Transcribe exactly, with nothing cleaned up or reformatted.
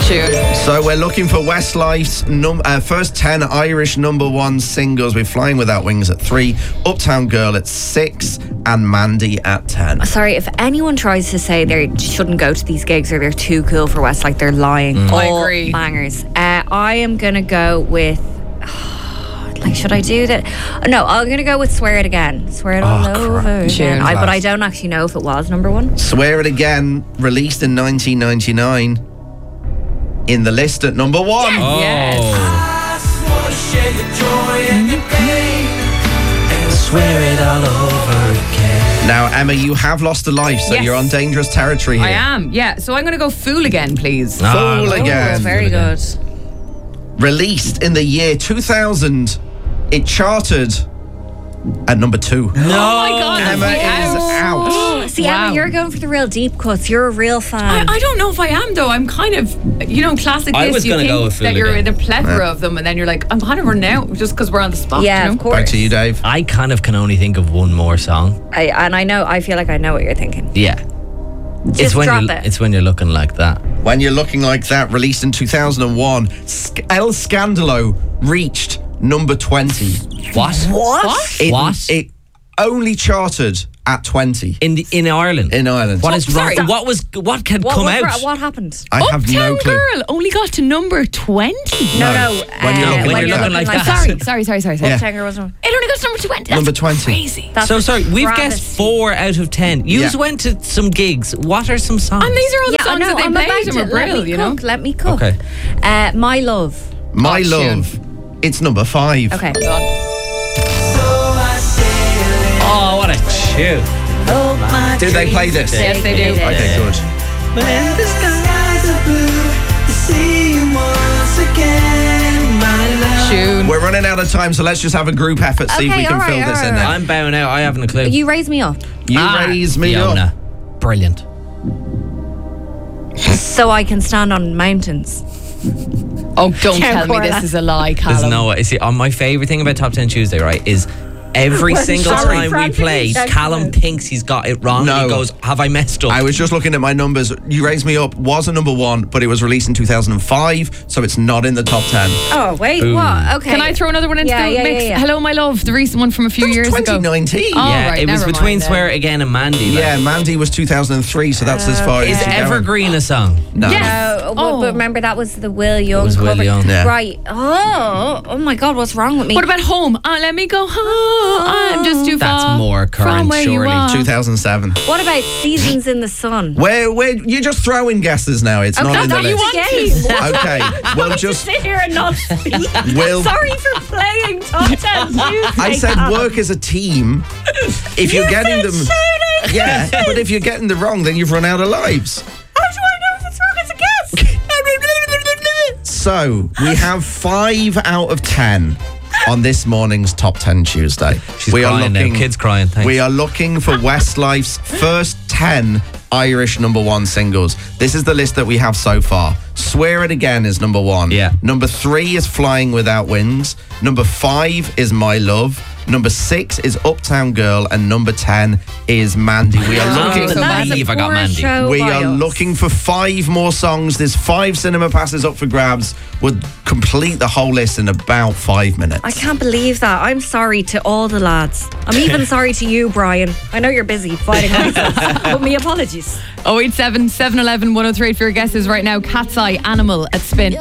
Tune. So we're looking for Westlife's num- uh, first ten Irish number one singles. We're Flying Without Wings at three, Uptown Girl at six, and Mandy at ten. Sorry, if anyone tries to say they shouldn't go to these gigs or they're too cool for Westlife, they're lying. Mm. All I agree. Bangers. Uh, I am going to go with... Like, should I do that? No, I'm going to go with Swear It Again. Swear It All Oh, Over crap. Again. Tune. I, but I don't actually know if it was number one. Swear It Again, released in nineteen ninety-nine. In the list at number one. Yes. Swear it all over again. Now, Emma, you have lost a life, so Yes. you're on dangerous territory here. I am, yeah. So I'm going to go Fool Again, please. Ah, Fool Again. Oh, very good. Released in the year two thousand, it charted at number two. Oh my God. Emma yes. is out. See, Wow. Emma, you're going for the real deep cuts. You're a real I, fan. I don't know if I am, though. I'm kind of, you know, classic I this. was You gonna think go with Fool that you're Again. in a plethora of them, and then you're like, I'm kind of running out just because we're on the spot. yeah, you know? of course. Back to you, Dave. I kind of can only think of one more song. I, and I know, I feel like I know what you're thinking. Yeah. Just it's when drop you it. it's when you're looking like that. When you're looking like that, released in two thousand one, Sc- El Scandalo reached number twenty. What? What? It, What? It only charted at twenty In the, in Ireland. in Ireland. What is sorry. wrong? What was what had What, come what, out? what happened? I have Uptown no clue. Girl only got to number twenty. No, No, no. when you're uh, looking like that. looking Like Sorry, sorry, sorry, sorry. sorry. Yeah. Uptown Girl wasn't. It only got to number twenty. That's Number twenty. crazy. That's So sorry, we've travesty. guessed four out of ten. You Yeah. went to some gigs. What are some songs? And these are all the Yeah, I songs know. that they I'm played about and to were let brilliant, me you know? cook. Let me cook. Okay. Uh, My Love. My Oh, tune. Love. It's number five. Okay. Oh, what a tune! Did they play this? Yes, they do. Okay, good. When the skies are blue, to see you once again, my love. Tune. We're running out of time, so let's just have a group effort, see if Okay, we can all right, fill this all in right. there. I'm bowing out. I haven't a clue. You Raise Me Up. You Ah, raise me Fiona. up. Brilliant. So I Can Stand on Mountains. Oh, don't Can't tell me correlate. this is a lie, There's Callum. no way. See, on my favourite thing about Top ten Tuesday, right, is every When single Sorry, time we frantically play, checking Callum it. thinks he's got it wrong. No. And he goes, "Have I messed up?" I was just looking at my numbers. You Raise Me Up was a number one, but it was released in two thousand five, so it's not in the top ten. Oh, wait, Ooh. what? Okay. Can I throw another one into Yeah, the yeah, mix? yeah, yeah. Hello, My Love, the recent one from a few That was years ago. twenty nineteen. Oh, yeah, right, it was never between mind then. Swear It Again and Mandy. like. Yeah, Mandy was two thousand three, so that's as far Is as you're going. Evergreen a song? No. Yes. Uh, Oh. But remember, that was the Will Young was Will cover. Young. Yeah. Right. Oh, oh my God, what's wrong with me? What about Home? Uh, let me go home. I'm just too That's far more current, from where you surely. are. two thousand seven. What about Seasons in the Sun? Where, where you're just throwing guesses now. It's not Okay, in the that's list. what you want. Okay, well just sit here and not speak. Will. Sorry for playing Top ten Tuesday. I said Callum. work as a team. If you're You getting said them, shouting. yeah. But if you're getting them wrong, then you've run out of lives. How do I know if it's wrong as a guess? So we have five out of ten on this morning's Top ten Tuesday. She's we crying now. Kid's crying, thanks. We are looking for Westlife's first ten Irish number one singles. This is the list that we have so far. Swear It Again is number one. Yeah. Number three is Flying Without Wings. Number five is My Love. Number six is Uptown Girl, and number ten is Mandy. We are I looking. can't That's a believe I got poor Mandy. show We by are us. looking for five more songs. There's five cinema passes up for grabs. We'll complete the whole list in about five minutes. I can't believe that. I'm sorry to all the lads. I'm even sorry to you, Brian. I know you're busy fighting myself, but me apologies. oh eight seven, seven one one, oh three eight for your guesses right now. Cat's Eye, Animal at Spin.